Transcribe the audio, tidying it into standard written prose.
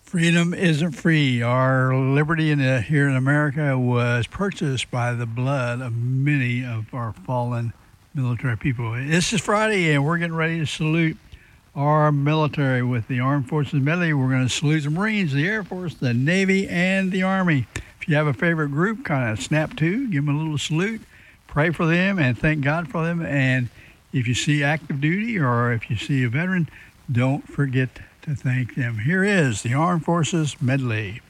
Freedom isn't free. Our liberty here in America was purchased by the blood of many of our fallen military people. This is Friday, and we're getting ready to salute our military with the Armed Forces Medley. We're going to salute the Marines, the Air Force, the Navy, and the Army. If you have a favorite group, kind of snap to, give them a little salute, pray for them, and thank God for them. And if you see active duty or if you see a veteran, don't forget to thank them. Here is the Armed Forces Medley.